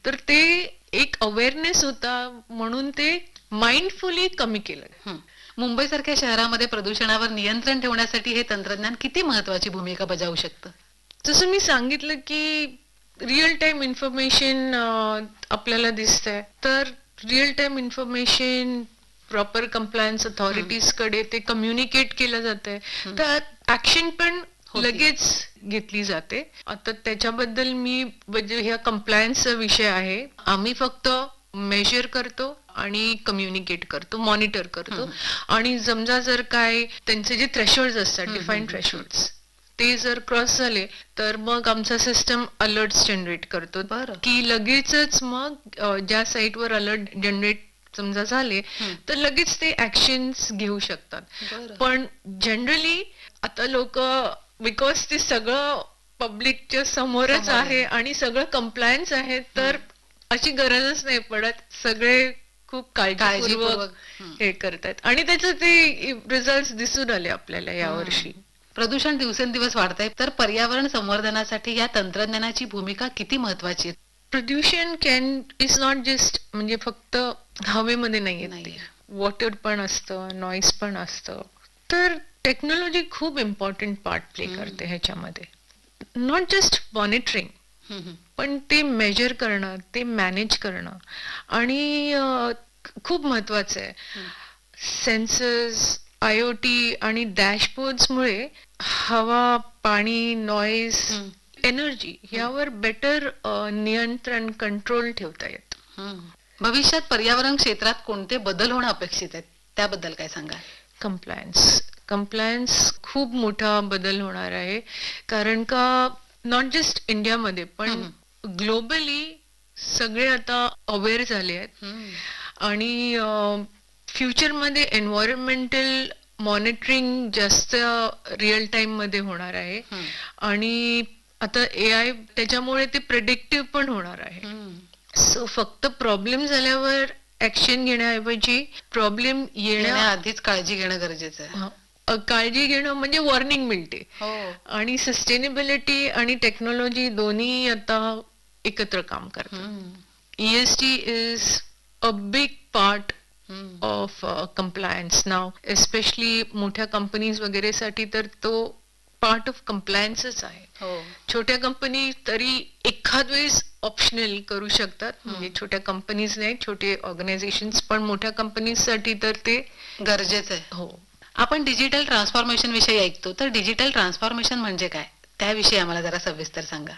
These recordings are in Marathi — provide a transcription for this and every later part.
तर ते एक अवेअरनेस होता म्हणून ते माइंडफुली कमी केलं. मुंबईसारख्या शहरामध्ये प्रदूषणावर नियंत्रण ठेवण्यासाठी हे तंत्रज्ञान किती महत्वाची भूमिका बजावू शकतं? जसं मी सांगितलं की रिअल टाइम इन्फॉर्मेशन आपल्याला दिसतंय, तर real time information proper compliance authorities कडे ते कम्युनिकेट केलं जातंय, तर ऍक्शन पण लगेच घेतली जाते. आता त्याच्याबद्दल मी म्हणजे ह्या कंप्लायन्सचा विषय आहे, आम्ही फक्त मेजर करतो आणि कम्युनिकेट करतो, मॉनिटर करतो. आणि समजा जर काय त्यांचे जे थ्रेशोल्ड असतात, डिफाईन थ्रेशोल्ड, ते जर क्रॉस झाले तर मग आमचा सिस्टम अलर्ट जनरेट करतो की लगेचच मग ज्या साईटवर अलर्ट जनरेट समजा झाले तर लगेच ते ऍक्शन्स घेऊ शकतात. पण जनरली आता लोक बिकॉज ते सगळं पब्लिकच्या समोरच आहे आणि सगळं कंप्लायन्स आहे, तर अशी गरजच नाही पडत. सगळे खूप काळजीपूर्वक हे करतात आणि त्याचे ते रिझल्ट दिसून आले आपल्याला यावर्षी. प्रदूषण दिवसेंदिवस वाढतंय, तर पर्यावरण संवर्धनासाठी या तंत्रज्ञानाची भूमिका किती महत्वाची आहे? प्रदूषण इज नॉट जस्ट म्हणजे फक्त हवेमध्ये नाही, वॉटर पण असतं, नॉईज पण असतं. तर टेक्नॉलॉजी खूप इम्पॉर्टंट पार्ट प्ले करते ह्याच्यामध्ये. नॉट जस्ट मॉनिटरिंग, पण ते मेजर करणं, ते मॅनेज करणं आणि खूप महत्वाचं आहे. सेन्सर्स, IoT आणि डॅशबोर्ड्समुळे हवा, पाणी, नॉईज, एनर्जी यावर बेटर नियंत्रण, कंट्रोल ठेवता येतं. भविष्यात पर्यावरण क्षेत्रात कोणते बदल होणं अपेक्षित आहेत, त्याबद्दल काय सांगा? कंप्लायन्स खूप मोठा बदल होणार आहे, कारण का नॉट जस्ट इंडियामध्ये पण ग्लोबली सगळे आता अवेअर झाले आहेत. आणि फ्युचरमध्ये एन्व्हायरमेंटल मॉनिटरिंग जास्त रिअल टाइम मध्ये होणार आहे आणि आता AI त्याच्यामुळे ते प्रेडिक्टिव्ह पण होणार आहे. सो फक्त प्रॉब्लेम झाल्यावर ऍक्शन घेण्याऐवजी प्रॉब्लेम येण्याआधीच काळजी घेणं गरजेचं आहे. काळजी घेणं म्हणजे वॉर्निंग मिळते. आणि सस्टेनेबिलिटी आणि टेक्नॉलॉजी दोन्ही आता एकत्र काम करतात. ESG is a big part of compliance now, especially मोठ्या कंपनीज वगैरे साठी तर तो पार्ट ऑफ कंप्लायन्सच आहे. छोट्या कंपनी तरी एखाद वेळेस ऑप्शनल करू शकतात, म्हणजे छोट्या कंपनीज नाही, छोटे ऑर्गनायझेशन्स, पण मोठ्या कंपनीज साठी तर ते गरजेचं आहे. हो. आपण डिजिटल ट्रान्सफॉर्मेशन विषयी ऐकतो, तर डिजिटल ट्रान्सफॉर्मेशन म्हणजे काय, त्याविषयी आम्हाला जरा सविस्तर सांगा.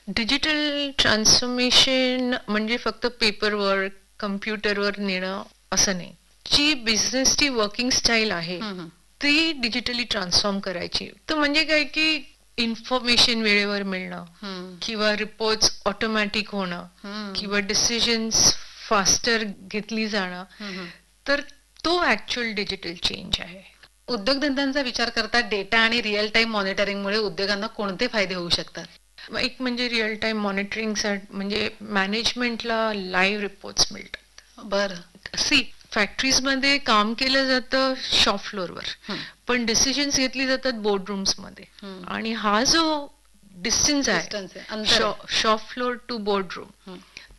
डिजिटल ट्रान्सफॉर्मेशन म्हणजे फक्त पेपर वर्क, कम्प्युटरवर नेणं असं नाही. जी बिझनेसची वर्किंग स्टाईल आहे ती डिजिटली ट्रान्सफॉर्म करायची. तर म्हणजे काय की इन्फॉर्मेशन वेळेवर मिळणं किंवा रिपोर्ट्स ऑटोमॅटिक होणं किंवा डिसिजन्स फास्टर घेतली जाणं, तर तो ऍक्च्युअल डिजिटल चेंज आहे. उद्योगधंद्यांचा विचार करता डेटा आणि रिअल टाइम मॉनिटरिंगमुळे उद्योगांना कोणते फायदे होऊ शकतात? एक म्हणजे रिअल टाइम मॉनिटरिंग म्हणजे मॅनेजमेंटला लाईव्ह रिपोर्ट्स मिळतात. बरं. फॅक्टरीज मध्ये काम केलं जातं शॉप फ्लोअरवर, पण डिसिजन्स घेतली जातात बोर्डरूम्स मध्ये. आणि हा जो डिस्टन्स आहे शॉप फ्लोअर टू बोर्डरूम,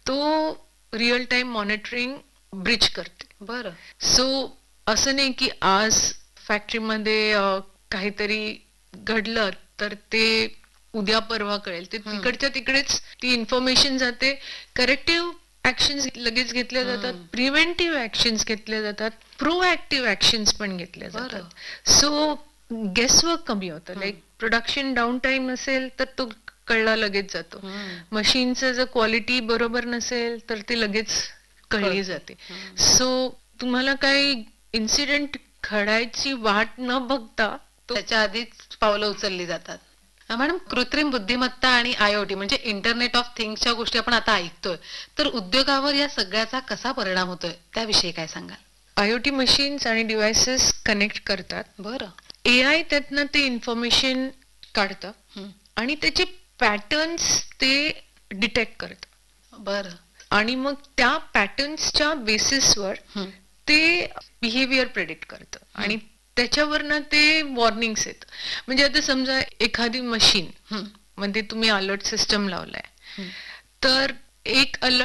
तो रिअल टाइम मॉनिटरिंग ब्रिज करते. बरं. सो असं नाही की आज फॅक्टरीमध्ये काहीतरी घडलं तर ते उद्या परवा कळेल, ते तिकडच्या तिकडेच ती इन्फॉर्मेशन जाते. करेक्टिव्ह ऍक्शन्स लगेच घेतल्या जातात, प्रिव्हेंटिव्ह ऍक्शन्स घेतल्या जातात, प्रोऍक्टिव्ह ऍक्शन्स पण घेतल्या जातात. सो गेसवर्क कमी होतं. लाईक प्रोडक्शन डाऊन टाइम असेल तर तो कळला लगेच जातो. मशीनचं जर क्वालिटी बरोबर नसेल तर ते लगेच कळली जाते. सो तुम्हाला काही इन्सिडेंट घडायची वाट न बघता त्याच्या आधीच पावलं उचलली जातात. मॅडम, कृत्रिम बुद्धिमत्ता आणि IoT म्हणजे इंटरनेट ऑफ थिंग्सच्या गोष्टी आपण आता ऐकतोय, तर उद्योगावर या सगळ्याचा कसा परिणाम होतोय, त्याविषयी काय सांगाल? IoT मशीन्स आणि डिव्हाइसेस कनेक्ट करतात. बरं. AI त्यातनं ते इन्फॉर्मेशन काढतं आणि त्याचे पॅटर्न्स ते डिटेक्ट करतं. बरं. आणि मग त्या पॅटर्न्सच्या बेसिसवर ते बिहेवियर प्रेडिक्ट करतं आणि त्याच्यावरनं ते वॉर्निंग्स येत. म्हणजे आता समजा एखादी मशीन मध्ये तुम्ही अलर्ट सिस्टम लावलाय, तर एक अलर्ट